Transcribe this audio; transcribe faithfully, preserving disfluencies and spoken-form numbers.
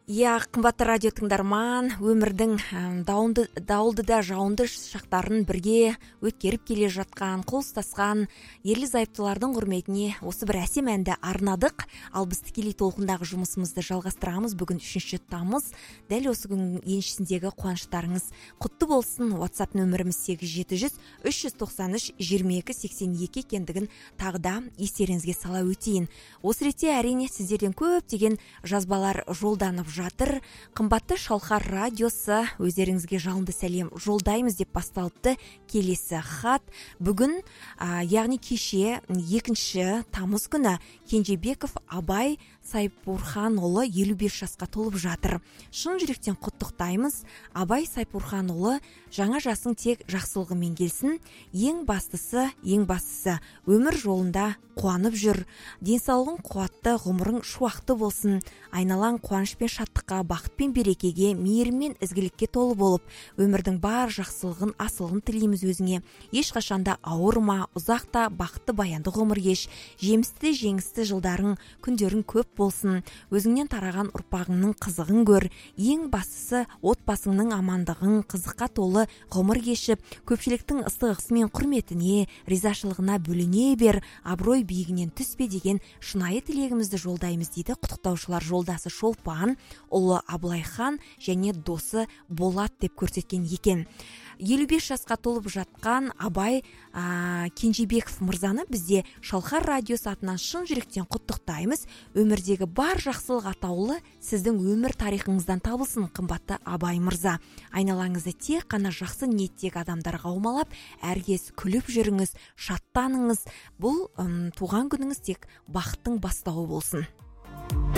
Иә, қымбатты радио тыңдарман, өмірдің дауылды, дауылды да жауынды шақтарын бірге өткеріп келе жатқан, қол ұстасқан ерлі зайыптылардың құрметіне осы бір әсем әнді арнадық. Ал біз тікелей толқындағы жұмысымызды жалғастырамыз. Бүгін үшінші тамыз. Дәл осы күн еншісіндегі қуаныштарыңыз құтты болсын. WhatsApp нөміріміз сегіз жеті жүз үш жүз тоқсан үш жиырма екі сексен екі екендігін тағы да естеріңізге сала өтейін. Осы ретте әрине сіздерден көптеген жазбалар жолданып жатыр. Қымбатты Шалқар радиосы, өздеріңізге жалынды сәлем жолдаймыз деп басталыпты. Келесі хат бүгін, а, яғни кеше екінші тамыз күні Кенжебеков Абай Сайпурханұлы елу бес жасқа толып жатыр. Шын жүректен құттықтаймыз. Абай Сайпурханұлы, жаңа жасың тек жақсылығымен келсін. Ең бастысы, ең бастысы өмір жолында қуанып жүр. Денсаулығың қуатты, ғұмырың шуақты болсын. Айналаң қуаныш пен шаттыққа, бақыт пен берекеге, мейірім мен ізгілікке толы болып, өмірдің бар жақсылығын, асылын тілейміз өзіңе. Ешқашанда ауырма, ұзақта бақытты баянды ғұмыр кеш. Жемісті жеңісті жылдарың, күндерің көп болсын. Өзіңнен тараған ұрпағыңның қызығын көр. Ең бастысы отбасыңның амандығын, қызыққа толы ғұмыр кешіп, көпшіліктің ыстық ісі мен құрметіне, ризашылығына бөлене бер. Абырой биігінен түспе деген шынайы тілегімізді жолдаймыз дейді құттықтаушылар жолдасы Шолпан, ұлы Абылайхан және досы Болат деп көрсеткен екен. елу бес жасқа толып жатқан Абай ә, Кенжебеков мырзаны бізде Шалқар радиосы атынан шын жүректен құттықтаймыз. Өмірдегі бар жақсылық атаулы сіздің өмір тарихыңыздан табылсын, қымбатты Абай мырза. Айналаңызды тек қана жақсы ниеттегі адамдар қаумалап, әркез күліп жүріңіз, шаттаныңыз. Бұл ұм, туған күніңіз тек бақыттың бастауы болсын.